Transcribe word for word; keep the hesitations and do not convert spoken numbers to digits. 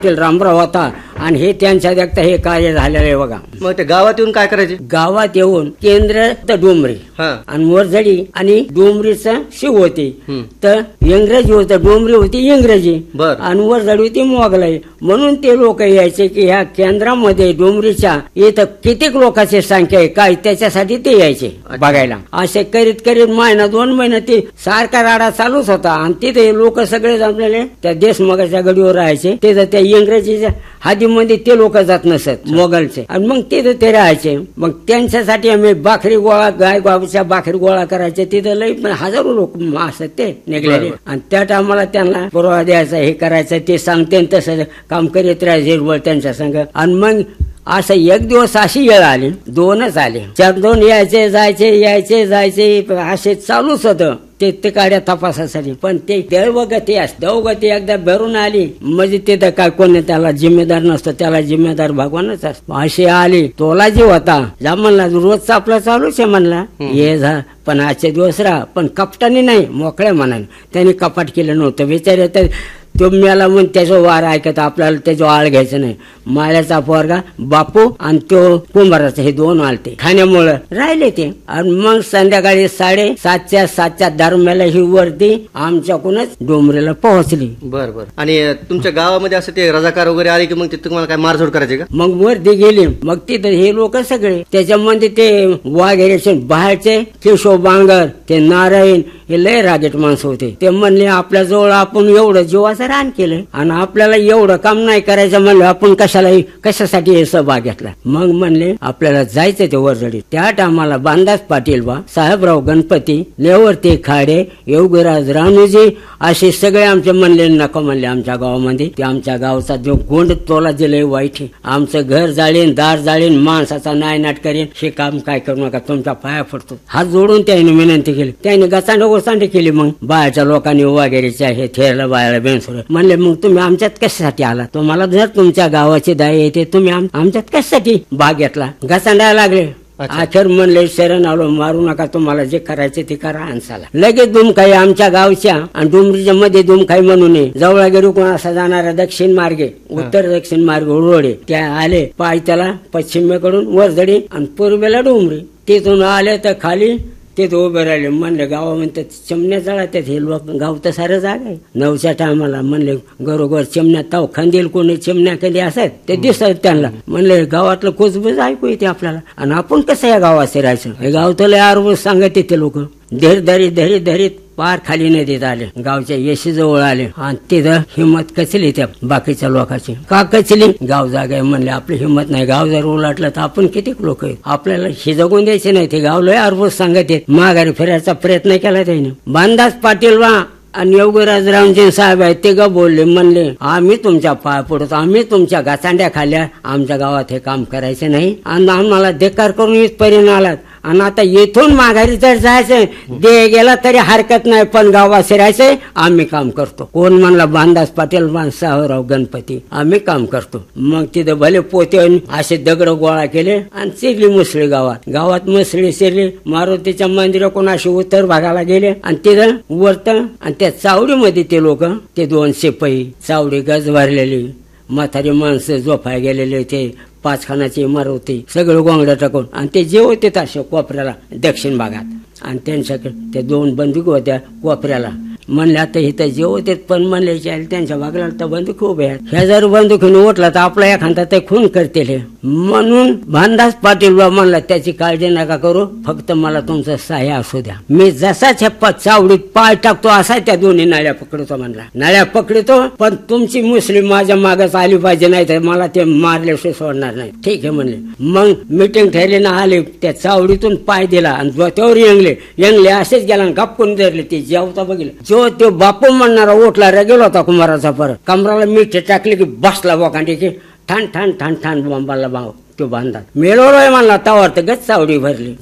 रामराव होता आणि हे त्यांच्या देखता हे कार्य झालेलं आहे बघा. मग ते गावात येऊन काय करायचे? गावात येऊन केंद्र तर डोंबरी हा आणि वरझडी आणि डोंबरीचा शिव होते. हम्म. तर इंग्रजी होतं, डोंबरी होती इंग्रजी बर. आणि वरझडी होती मोगलाई. म्हणून ते लोक यायचे की ह्या केंद्रामध्ये डोंबरीच्या इथं कितीक लोकांची संख्या आहे काय, त्याच्यासाठी ते यायचे बघायला. असे करीत करीत महिना दोन महिने ते सारखा राडा चालूच होता आणि तिथे लोक सगळे जमलेले त्या देशमुखाच्या गडीवर राहायचे. तिथं त्या इंग्रजीच्या हादीमध्ये ते लोक जात नसत मोगलचे आणि मग तिथं ते राहायचे. मग त्यांच्यासाठी आम्ही बाकरी गोळा गाय गावच्या बाकरी गोळा करायचे. तिथं लई पण हजारो लोक असत ते निघलेले आणि त्या टायमाला त्यांना पुरवा द्यायचा, हे करायचं, ते सांगते तसं काम करीत राहायचे त्यांच्या संग. आणि मग असं एक दिवस अशी वेळ आली, दोनच आले, चार दोन यायचे जायचे यायचे जायचे असे चालूच होतं ते ते काड्या तपासासाठी. पण ते देवगती असते, देवगती एकदा भरून आली म्हणजे तिथं काय कोणी त्याला जिम्मेदार नसतो, त्याला जिम्मेदार भगवानच असतो. अशी आली तोला जीव होता जा म्हणला रोजचा आपला चालूच आहे म्हणला ये जा, पण आजचे दिवस राहा, पण कपटाने नाही मोकळ्या मनाने. त्यांनी कपाट केलं नव्हतं बिचारे. तर तो मेला म्हणून त्याचा वार ऐकत आपल्याला त्याचा आळ घ्यायचं नाही. माळ्याचा पोरगा बापू आणि तो कुंभाराचा हे दोन आलते खाण्यामुळं राहिले ते. आणि मग संध्याकाळी साडे सातच्या सातच्या दरम्याला ही वर्दी आमच्याकडूनच डोंबरीला पोहोचली. बर बर. आणि तुमच्या गावामध्ये असं ते रजाकार वगैरे आले की मग ते तुम्हाला काय मारझोड करायचे का? मग वर्दी गेली. मग तिथं हे लोक सगळे त्याच्यामध्ये ते वाघेरे बाहेरचे केशव बांगर ते नारायण हे लय रागेट माणसं होते. ते म्हणले आपल्या जवळ आपण एवढं जीवाचं रान केलं आणि आपल्याला एवढं काम नाही करायचं म्हणलं, आपण कशाला कशासाठी हे सहभाग घेतला. मग म्हणले आपल्याला जायचं ते वरझडीत. त्या टायमाला बांदास पाटील बा, साहेबराव गणपती, नेवरती खाडे, योगीराज राणूजी असे सगळे आमचे म्हणले नको म्हणले आमच्या गावामध्ये. ते आमच्या गावचा जो गोंड तोला दिलंय वाईट आहे. आमचं घर जाळीन दार जाळीन माणसाचा नायनाट करेन, हे काम काय करू नका, तुमच्या पाया पडतो. हात जोडून त्याने विनंती केली. त्याने गचांड गोचांडी केली. मग बायाच्या लोकांनी वगैरेच्या हे थेरला बायाला बेनसुर म्हणले मग तुम्ही आमच्यात कशासाठी आला, तुम्हाला जर तुमच्या गावाची दाई येते तुम्ही आमच्यात कशासाठी भाग घेतला. घसांडायला लागले. अखेर म्हणले शरण आलो, मारू नका, तुम्हाला जे करायचे ते करा आणसाला. लगेच दुमखाई आमच्या गावच्या आणि डुमरीच्या मध्ये दुमखाई म्हणून जवळ गेलो कोण असा जाणारा दक्षिण मार्गे उत्तर दक्षिण मार्ग रोडे त्या आले. पाय त्याला पश्चिमेकडून वरझडी आणि पूर्वेला डोंबरी. तिथून आले तर खाली तिथे उभे राहिले. म्हणले गावा म्हणतात चिमण्या जळतात, हे लोक गाव तर सारं जागा आहे. नऊच्या टायमाला म्हणले घरोघर चिमण्या ताव खांदेल कोणी चिमण्या कधी असत ते दिसत त्यांना. म्हणले गावातलं कुजबुज ऐकू येते आपल्याला आणि आपण कसं या गावात राहायचं. हे गाव तर लय आरबूज सांगत येते लोक. धीर धरीत धरीत धरीत पार खाली नदीत आले, गावच्या येशी जवळ आले आणि तिथं हिंमत कचली त्या बाकीच्या लोकांची. का कचली? गाव जागा आहे म्हणले, आपली हिंमत नाही. गाव जर उलटलं तर आपण किती लोक आहेत, आपल्याला शिजगून द्यायचे नाही. ते गाव लय आरबूज सांगत येत. माघारी फिरायचा प्रयत्न केला त्याने. बांदास पाटील वा आणि योगीराज रामजी साहेब आहेत ते ग बोलले. म्हणले आम्ही तुमच्या पाय पडतो, आम्ही तुमच्या गाचांड्या खाल्ल्या, आमच्या गावात हे काम करायचे नाही आणि आम्हाला देकार करून इथपर्यंत आलात आणि आता येथून माघारी जर जायचंय दे गेला तरी हरकत नाही, पण गावात शिरायचंय आम्ही काम करतो. कोण म्हणला? बांदास पाटील साहेबराव गणपती, आम्ही काम करतो. मग तिथं भले पोते असे दगड गोळा केले आणि चिरली मुसळी गावात. गावात मुसळी शिरली. मारुतीच्या मंदिराकडून असे उत्तर भागाला गेले आणि तिथं वरत आणि त्या चावडीमध्ये ते लोक ते दोन शिपाई, चावडी गज भरलेली, म्हातारी माणसं झोपाय गेलेले, ते पाच खानाची इमारत होती, सगळं गोंगड्या टाकून आणि ते जे होते असे कोपऱ्याला दक्षिण भागात आणि त्यांच्याकडे ते दोन बंदूक होत्या कोपऱ्याला. म्हणले आता इथं जे होते पण म्हणले त्यांच्या भागला तर बंदूक उभे आहेत, ह्या जर बंदुकीने उठला तर आपला एखादा ते खून करतील. म्हणून बांधास पाटील बा म्हणला त्याची काळजी नका करू, फक्त मला तुमचं सहाय्य असू द्या. मी जसा छप्पा चावडीत पाय टाकतो असा त्या दोन्ही नाळ्या पकडतो म्हणला. नाळ्या पकडतो पण तुमची मुस्लिम माझ्या मागच आली पाहिजे, नाही तर मला ते मारल्याशिवाय सोडणार नाही. ठीक आहे म्हणले. मग मिटिंग ठरली ना आले. त्या चावडीतून पाय दिला आणि जोत्यावर येंगले येंगले असेच गेला आणि गप्पून धरले. ते जेवता बघितलं जो तो बापू म्हणणारा ओटला रे गेला होता कुमाराचा. परत कमराला मीठ टाकले की बसला बोकांडी की ठाण ठाण ठाण ठाण बंबाला भाव तो बांधा मेळवलोय म्हणला. तावर तर गच चावडी भरली.